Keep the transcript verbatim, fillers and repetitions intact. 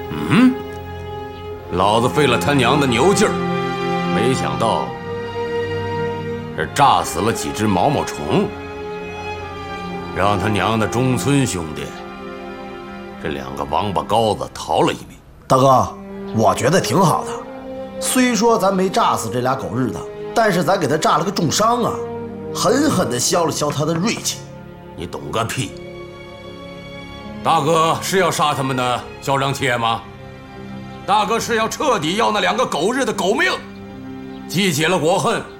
嗯，老子费了他娘的牛劲儿，没想到是炸死了几只毛毛虫，让他娘的中村兄弟这两个王八羔子逃了一命。 大哥，我觉得挺好的。虽说咱没炸死这俩狗日的，但是咱给他炸了个重伤啊，狠狠地消了消他的锐气。 你懂个屁！大哥是要杀他们的嚣张气焰吗？大哥是要彻底要那两个狗日的狗命，激起了国恨。